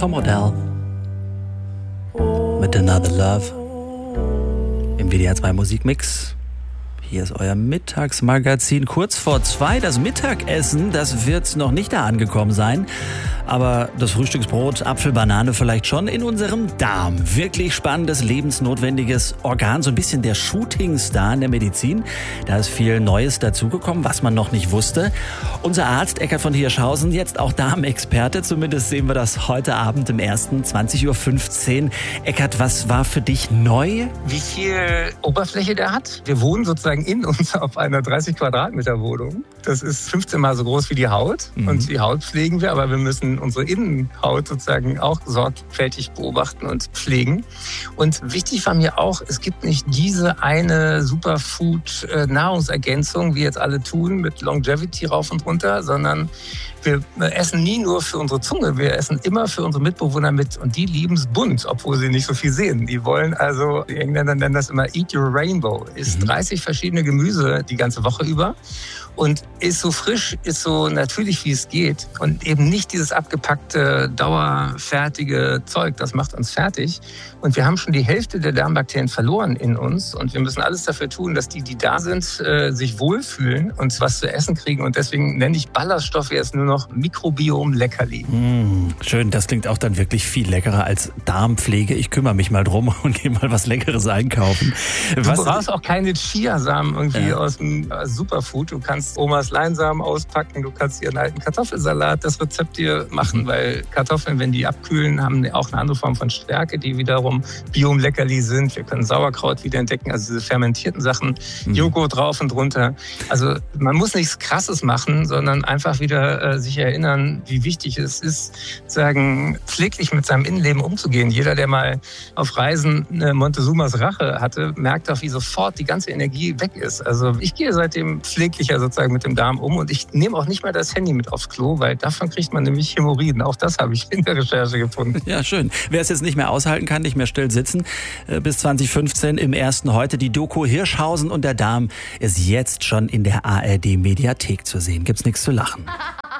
Tom Odell mit Another Love im WDR 2 Musikmix. Hier ist euer Mittagsmagazin kurz vor 2. Das Mittagessen, das wird noch nicht da angekommen sein. Aber das Frühstücksbrot, Apfel, Banane vielleicht schon in unserem Darm. Wirklich spannendes, lebensnotwendiges Organ. So ein bisschen der Shootingstar in der Medizin. Da ist viel Neues dazugekommen, was man noch nicht wusste. Unser Arzt Eckart von Hirschhausen, jetzt auch Darmexperte. Zumindest sehen wir das heute Abend im 20:15 Uhr. Eckart, was war für dich neu? Wie viel Oberfläche der hat? Wir wohnen sozusagen in uns auf einer 30 Quadratmeter Wohnung. Das ist 15 Mal so groß wie die Haut. Und die Haut pflegen wir, aber wir müssen unsere Innenhaut sozusagen auch sorgfältig beobachten und pflegen. Und wichtig war mir auch, es gibt nicht diese eine Superfood-Nahrungsergänzung, wie jetzt alle tun, mit Longevity rauf und runter, sondern wir essen nie nur für unsere Zunge, wir essen immer für unsere Mitbewohner mit. Und die lieben es bunt, obwohl sie nicht so viel sehen. Die wollen also, die Engländer nennen das immer Eat Your Rainbow. Isst 30 verschiedene Gemüse die ganze Woche über und ist so frisch, ist so natürlich, wie es geht. Und eben nicht dieses abgepackte, dauerfertige Zeug, das macht uns fertig. Und wir haben schon die Hälfte der Darmbakterien verloren in uns. Und wir müssen alles dafür tun, dass die da sind, sich wohlfühlen und was zu essen kriegen. Und deswegen nenne ich Ballaststoffe jetzt nur noch Mikrobiom-Leckerli. Schön, das klingt auch dann wirklich viel leckerer als Darmpflege. Ich kümmere mich mal drum und gehe mal was Leckeres einkaufen. Du brauchst auch keine Chiasamen irgendwie aus dem Superfood. Du kannst Omas Leinsamen auspacken, du kannst ihren alten Kartoffelsalat, das Rezept dir machen, weil Kartoffeln, wenn die abkühlen, haben auch eine andere Form von Stärke, die wiederum Biom-Leckerli sind. Wir können Sauerkraut wieder entdecken, also diese fermentierten Sachen, Joghurt drauf und runter. Also man muss nichts Krasses machen, sondern einfach wieder sich erinnern, wie wichtig es ist, sagen, pfleglich mit seinem Innenleben umzugehen. Jeder, der mal auf Reisen Montezumas Rache hatte, merkt auch, wie sofort die ganze Energie weg ist. Also ich gehe seitdem pfleglicher sozusagen mit dem Darm um und ich nehme auch nicht mal das Handy mit aufs Klo, weil davon kriegt man nämlich Hämorrhoiden. Auch das habe ich in der Recherche gefunden. Ja, schön. Wer es jetzt nicht mehr aushalten kann, nicht mehr still sitzen, bis 2015 im ersten heute die Doku Hirschhausen und der Darm ist jetzt schon in der ARD Mediathek zu sehen. Gibt's nichts zu lachen.